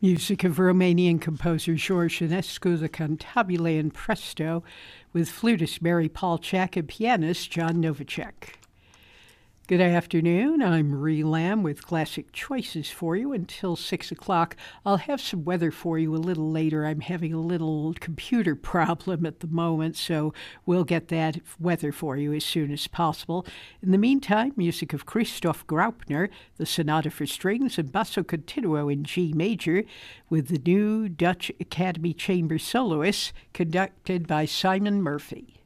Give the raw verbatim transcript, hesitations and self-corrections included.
Music of Romanian composer George Enescu, the Cantabile and Presto, with flutist Mary Palchak and pianist John Novacek. Good afternoon. I'm Ree Lamb with Classic Choices for you until six o'clock. I'll have some weather for you a little later. I'm having a little computer problem at the moment, so we'll get that weather for you as soon as possible. In the meantime, music of Christoph Graupner, the Sonata for Strings and Basso Continuo in G major, with the new Dutch Academy Chamber soloists, conducted by Simon Murphy.